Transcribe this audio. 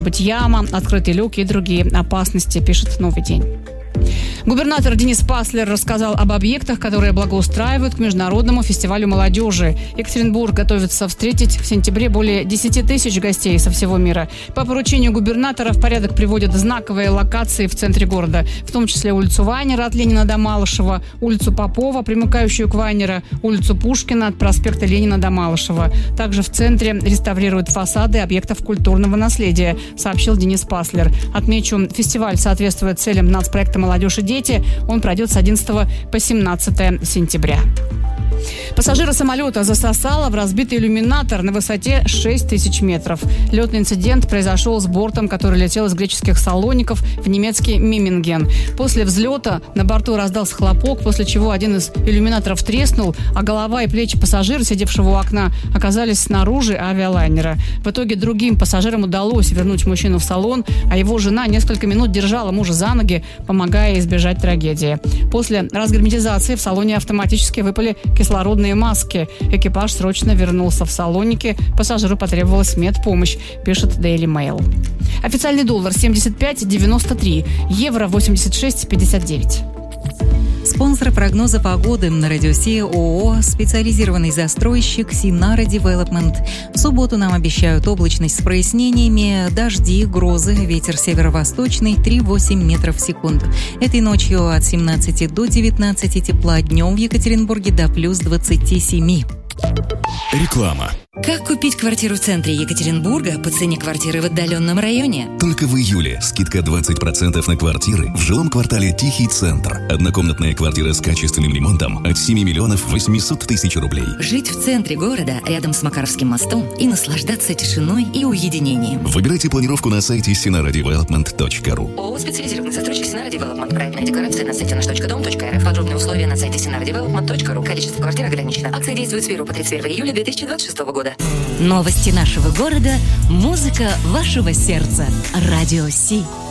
быть яма, открытый люк и другие опасности, пишет «Новый день». Губернатор Денис Паслер рассказал об объектах, которые благоустраивают к Международному фестивалю молодежи. Екатеринбург готовится встретить в сентябре более 10 тысяч гостей со всего мира. По поручению губернатора в порядок приводят знаковые локации в центре города, в том числе улицу Вайнера от Ленина до Малышева, улицу Попова, примыкающую к Вайнера, улицу Пушкина от проспекта Ленина до Малышева. Также в центре реставрируют фасады объектов культурного наследия, сообщил Денис Паслер. Отмечу, фестиваль соответствует целям нацпроекта «Молодежь и дети». Он пройдет с 11 по 17 сентября. Пассажира самолета засосало в разбитый иллюминатор на высоте 6000 метров. Летный инцидент произошел с бортом, который летел из греческих Салоников в немецкий Мимминген. После взлета на борту раздался хлопок, после чего один из иллюминаторов треснул, а голова и плечи пассажира, сидевшего у окна, оказались снаружи авиалайнера. В итоге другим пассажирам удалось вернуть мужчину в салон, а его жена несколько минут держала мужа за ноги, помогая избежать трагедии. После разгерметизации в салоне автоматически выпали кислородные маски. Экипаж срочно вернулся в Салоники. Пассажиру потребовалась медпомощь, пишет Daily Mail. Официальный доллар 75,93, евро 86,59. Спонсор прогноза погоды на Радио Си ООО «Специализированный застройщик Синара Девелопмент». В субботу нам обещают облачность с прояснениями, дожди, грозы, ветер северо-восточный 3,8 метров в секунду. Этой ночью от 17 до 19 тепла, днем в Екатеринбурге до плюс 27. Реклама. Как купить квартиру в центре Екатеринбурга по цене квартиры в отдаленном районе? Только в июле скидка 20% на квартиры в жилом квартале «Тихий центр». Однокомнатная квартира с качественным ремонтом от 7 миллионов 800 тысяч рублей. Жить в центре города, рядом с Макаровским мостом, и наслаждаться тишиной и уединением. Выбирайте планировку на сайте sinaradevelopment.ru. ООО «Специализированный застройщик Синара Девелопмент». Проектная декларация на сайте nаш.дом.рф. Подробные условия на сайте sinaradevelopment.ru. Количество квартир ограничено. Акция действует с 1 по 31 июля 2026 года. Новости нашего города, музыка вашего сердца. Радио Си.